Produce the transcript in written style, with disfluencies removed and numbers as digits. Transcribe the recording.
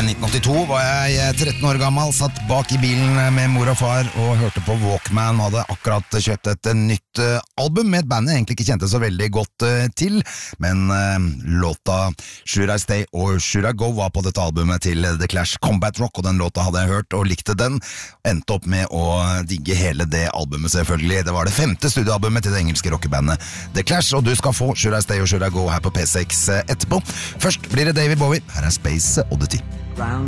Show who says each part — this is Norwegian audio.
Speaker 1: 1982 var jeg 13 år gammel, satt bak i bilen med mor og far og hørte på Walkman, hadde akkurat kjøpt et nytt album med et band jeg egentlig ikke kjente så veldig godt til, men låta Should I Stay or Should I Go var på dette albumet til The Clash, Combat Rock, og den låta hadde jeg hørt og likte den, endte opp med å digge hele det albumet selvfølgelig. Det var det 5. studioalbumet til det engelske rockebandet The Clash, og du skal få Should I Stay or Should I Go her på P6 etterpå. Først blir det David Bowie, her er Space Oddity.